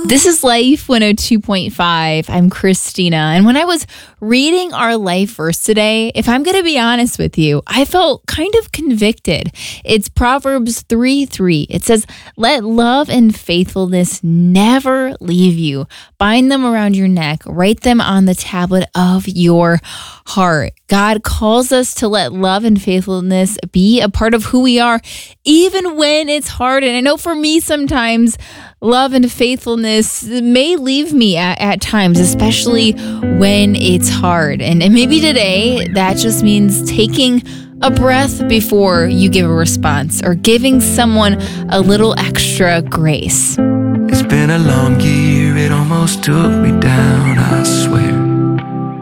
This is Life 102.5. I'm Christina. And when I was reading our life verse today, if I'm going to be honest with you, I felt kind of convicted. It's Proverbs 3:3. It says, "Let love and faithfulness never leave you. Bind them around your neck. Write them on the tablet of your heart." God calls us to let love and faithfulness be a part of who we are, even when it's hard. And I know for me, sometimes love and faithfulness may leave me at times, especially when it's hard. And maybe today that just means taking a breath before you give a response or giving someone a little extra grace. It's been a long year, it almost took me down, I swear.